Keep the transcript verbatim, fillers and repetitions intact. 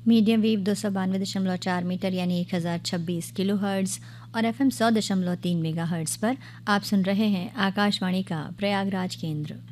Medium wave दो सौ बानवे दशमलव चार मीटर यानी एक हज़ार छब्बीस किलो हर्ट्ज़ और एफ एम सौ दशमलव तीन मेगा हर्ट्ज़ पर आप सुन रहे हैं आकाशवाणी का प्रयागराज केंद्र।